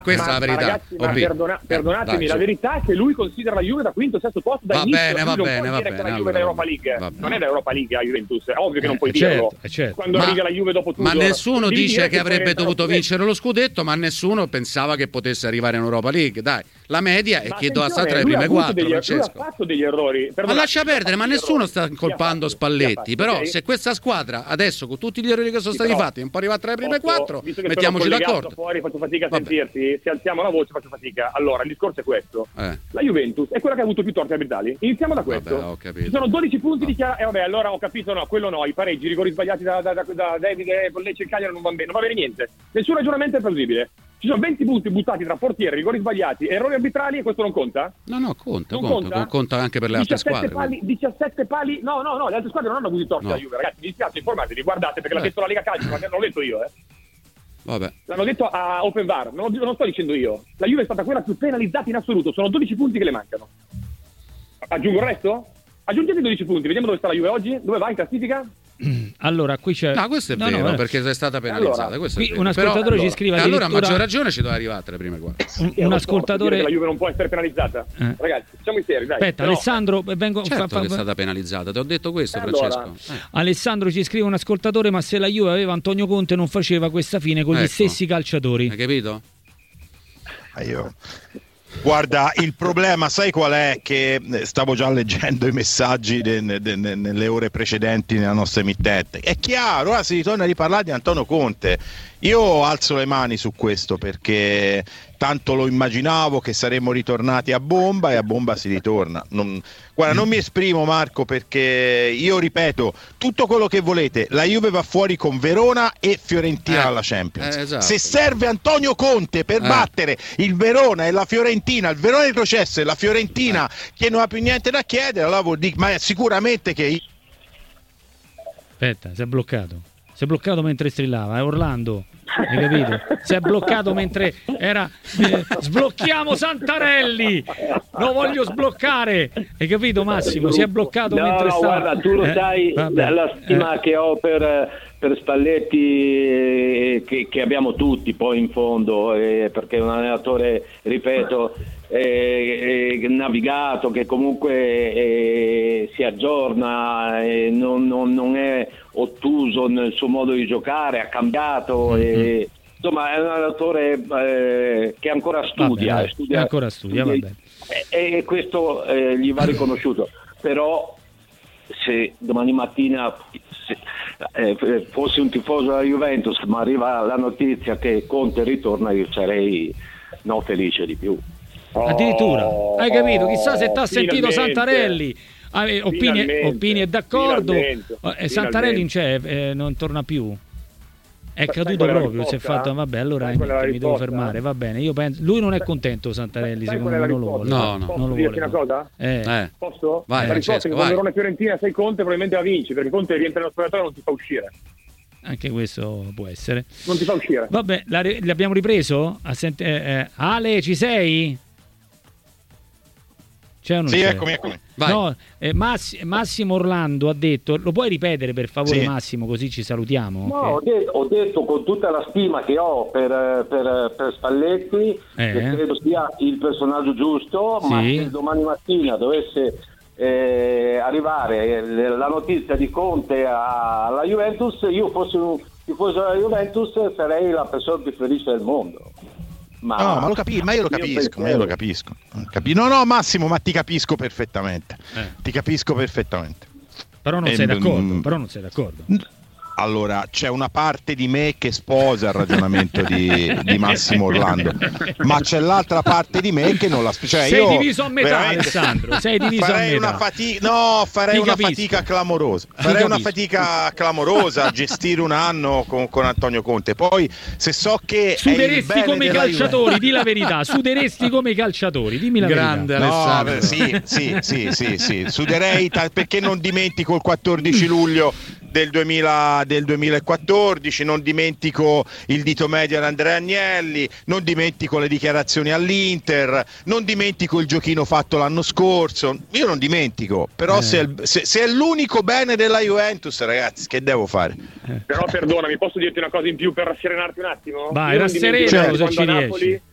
Questa è la verità. Ragazzi, perdonatemi, la verità è che lui considera la Juve da quinto, sesto posto da inizio. Va bene. La Juve è l'Europa League. Non è l'Europa League la Juventus, è ovvio che non puoi dirlo. Quando arriva la Juve dopo tutto. Ma nessuno dice che avrebbe dovuto vincere lo scudetto, ma nessuno pensava che potesse arrivare in Europa League. Dai, la media è che doveva stare tra le prime quattro, Francesco. Ha fatto degli errori. Ma lascia perdere, ma nessuno sta colpando Spalletti. Però se questa squadra adesso con tutti gli errori che sono stati fatti non può arrivare tra le prime quattro, mettiamoci d'accordo. Fuori faccio fatica a sentirti, se alziamo la voce faccio fatica. Allora, il discorso è questo. La Juventus è quella che ha avuto più torti arbitrali. Iniziamo da questo. Vabbè, ho capito. Ci sono 12 punti di chiara. Vabbè, allora ho capito, no, quello no, i pareggi, i rigori sbagliati da Davide con Lecce e Cagliari non va bene niente. Nessun ragionamento è plausibile. Ci sono 20 punti buttati tra portiere, rigori sbagliati e errori arbitrali e questo non conta? No, conta anche per le altre squadre. 17 pali, no, le altre squadre non hanno avuto torti alla Juve, ragazzi, mi dispiace, informatevi, guardate, perché l'ha detto la Lega Calcio, ma non l'ho detto io, Vabbè. L'hanno detto a Open VAR, non sto dicendo io. La Juve è stata quella più penalizzata in assoluto, sono 12 punti che le mancano. Aggiungo il resto? Aggiungete 12 punti, vediamo dove sta la Juve oggi, dove va in classifica? Allora, qui c'è. No, questo è vero, perché è stata penalizzata. Allora, questo qui un ascoltatore ci scrive. Allora, a maggior ragione ci doveva arrivare tra le prime quattro. Un ascoltatore. La Juve non può essere penalizzata. Ragazzi, siamo in serio, dai. Aspetta, Alessandro, vengo. Certo che è stata penalizzata, ti ho detto questo, Francesco. Alessandro ci scrive un ascoltatore: ma se la Juve aveva Antonio Conte non faceva questa fine con gli stessi calciatori. Hai capito? Guarda, il problema, sai qual è? Che stavo già leggendo i messaggi nelle ore precedenti nella nostra emittente. È chiaro, ora si ritorna a riparlare di Antonio Conte. Io alzo le mani su questo perché tanto lo immaginavo che saremmo ritornati a bomba e a bomba si ritorna. Guarda, non mi esprimo, Marco, perché io ripeto tutto quello che volete. La Juve va fuori con Verona e Fiorentina alla Champions. Esatto. Se serve Antonio Conte per battere il Verona e la Fiorentina, il Verona è retrocesso e la Fiorentina che non ha più niente da chiedere, allora vuol dire, ma è sicuramente che... Aspetta, si è bloccato. Si è bloccato mentre strillava, è Orlando, hai capito? Si è bloccato mentre era sblocchiamo Santarelli, lo voglio sbloccare, hai capito Massimo? Si è bloccato mentre stava. Guarda, tu lo sai, la stima che ho per Spalletti che abbiamo tutti poi in fondo, perché è un allenatore, ripeto, navigato, che comunque si aggiorna, non è ottuso nel suo modo di giocare, ha cambiato, insomma è un allenatore che ancora studia, va bene. E questo gli va riconosciuto. Però se domani mattina fossi un tifoso della Juventus ma arriva la notizia che Conte ritorna, io sarei felice di più. Addirittura, hai capito? Chissà se t'ha sentito Santarelli. Oppini è d'accordo. Santarelli non torna più. È caduto proprio, si è fatto. Vabbè, allora mi devo fermare, va bene. Io penso, lui non è contento Santarelli, secondo me non lo vuole. No. Posso dirti una cosa? Posso? Vai, la risposta è Francesco, che quando Verona e Fiorentina sei Conte probabilmente la vinci, perché Conte rientra nello spogliatoio e non ti fa uscire. Anche questo può essere. Non ti fa uscire. Vabbè, l'abbiamo ripreso? Ale, ci sei? C'è o non c'è? Eccomi. No, Massimo Orlando ha detto, lo puoi ripetere per favore Massimo, così ci salutiamo? No, ho detto con tutta la stima che ho per Spalletti, che credo sia il personaggio giusto, ma se domani mattina dovesse arrivare la notizia di Conte alla Juventus, io fossi un tifoso della Juventus sarei la persona più felice del mondo. Ma io lo capisco. No, Massimo, ma ti capisco perfettamente. Però non sei d'accordo. Allora, c'è una parte di me che sposa il ragionamento di Massimo Orlando, ma c'è l'altra parte di me che non la sposa. Sei diviso a metà, Alessandro. Farei una fatica clamorosa. Fatica clamorosa a gestire un anno con Antonio Conte. Poi, se so che suderesti come i calciatori, di la verità. Suderesti come i calciatori, dimmi la grande verità. Alessandro. Sì. Suderei perché non dimentico il 14 luglio del 2014, non dimentico il dito medio ad Andrea Agnelli, non dimentico le dichiarazioni all'Inter, non dimentico il giochino fatto l'anno scorso, io non dimentico, però se è l'unico bene della Juventus, ragazzi, che devo fare? Però perdonami, posso dirti una cosa in più per rasserenarti un attimo? Vai, rasserena, cosa ci riesci?